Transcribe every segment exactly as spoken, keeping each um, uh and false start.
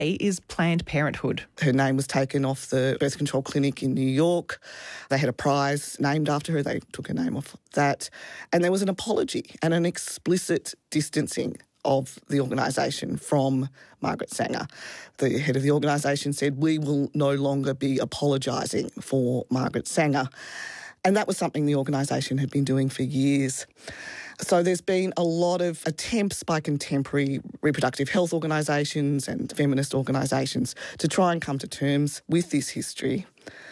is Planned Parenthood. Her name was taken off the birth control clinic in New York. They had a prize named after her. They took her name off that. And there was an apology and an explicit distancing of the organisation from Margaret Sanger. The head of the organisation said, we will no longer be apologising for Margaret Sanger. And that was something the organisation had been doing for years. So there's been a lot of attempts by contemporary reproductive health organisations and feminist organisations to try and come to terms with this history.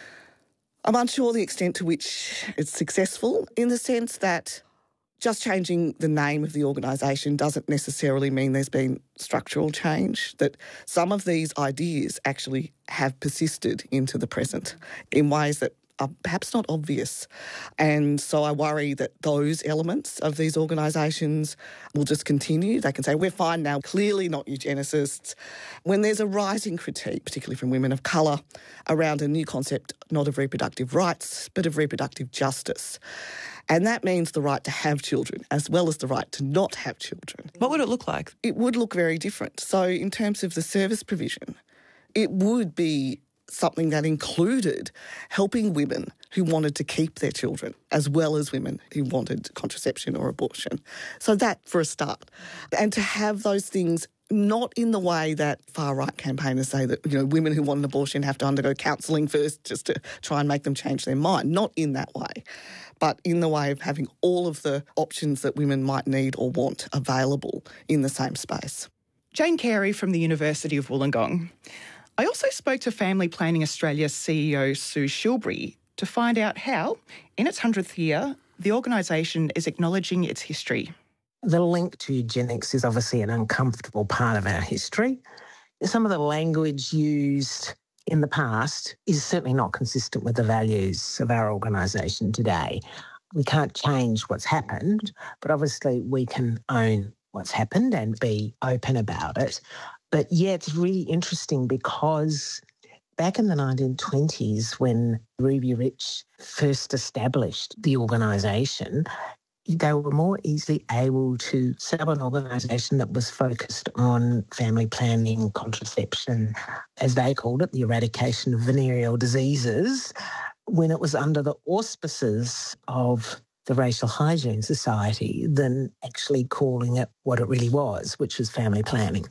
I'm unsure the extent to which it's successful, in the sense that just changing the name of the organisation doesn't necessarily mean there's been structural change, that some of these ideas actually have persisted into the present in ways that are perhaps not obvious. And so I worry that those elements of these organisations will just continue. They can say, we're fine now, clearly not eugenicists. When there's a rising critique, particularly from women of colour, around a new concept not of reproductive rights, but of reproductive justice. And that means the right to have children as well as the right to not have children. What would it look like? It would look very different. So in terms of the service provision, it would be something that included helping women who wanted to keep their children as well as women who wanted contraception or abortion. So that for a start. And to have those things not in the way that far-right campaigners say that, you know, women who want an abortion have to undergo counselling first just to try and make them change their mind. Not in that way, but in the way of having all of the options that women might need or want available in the same space. Jane Carey from the University of Wollongong. I also spoke to Family Planning Australia C E O Sue Shilbury to find out how, in its hundredth year, the organisation is acknowledging its history. The link to eugenics is obviously an uncomfortable part of our history. Some of the language used in the past is certainly not consistent with the values of our organisation today. We can't change what's happened, but obviously we can own what's happened and be open about it. But yeah, it's really interesting because back in the nineteen twenties, when Ruby Rich first established the organisation, they were more easily able to set up an organisation that was focused on family planning, contraception, as they called it, the eradication of venereal diseases, when it was under the auspices of the Racial Hygiene Society, than actually calling it what it really was, which was family planning.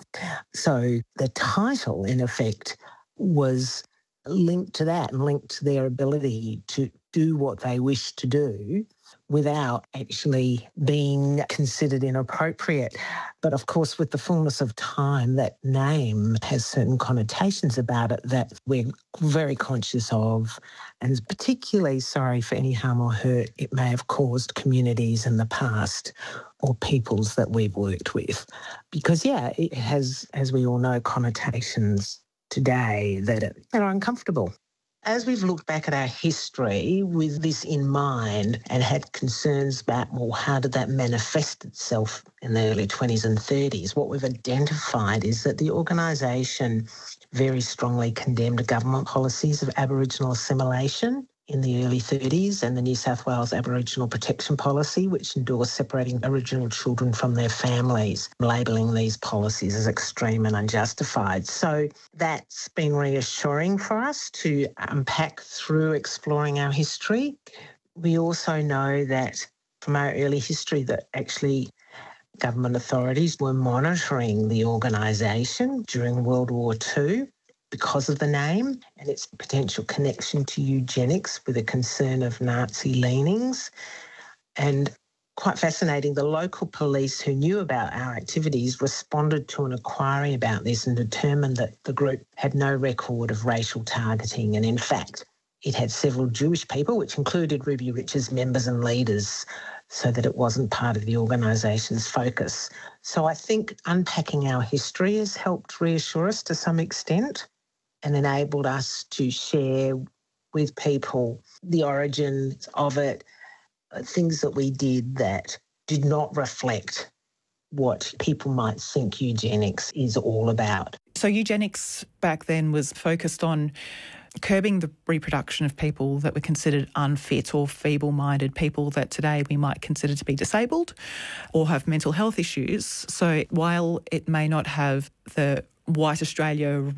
So the title, in effect, was linked to that and linked to their ability to do what they wished to do without actually being considered inappropriate. But of course, with the fullness of time, that name has certain connotations about it that we're very conscious of, and particularly sorry for any harm or hurt it may have caused communities in the past or peoples that we've worked with. Because, yeah, it has, as we all know, connotations today that are uncomfortable. As we've looked back at our history with this in mind and had concerns about, well, how did that manifest itself in the early twenties and thirties, what we've identified is that the organisation very strongly condemned government policies of Aboriginal assimilation in the early thirties and the New South Wales Aboriginal Protection Policy, which endorsed separating Aboriginal children from their families, labelling these policies as extreme and unjustified. So that's been reassuring for us to unpack through exploring our history. We also know that from our early history that actually government authorities were monitoring the organisation during World War Two because of the name and its potential connection to eugenics with a concern of Nazi leanings. And quite fascinating, the local police who knew about our activities responded to an inquiry about this and determined that the group had no record of racial targeting. And in fact, it had several Jewish people, which included Ruby Rich's members and leaders, so that it wasn't part of the organisation's focus. So I think unpacking our history has helped reassure us to some extent and enabled us to share with people the origins of it, things that we did that did not reflect what people might think eugenics is all about. So eugenics back then was focused on curbing the reproduction of people that were considered unfit or feeble-minded, people that today we might consider to be disabled or have mental health issues. So while it may not have the white Australia,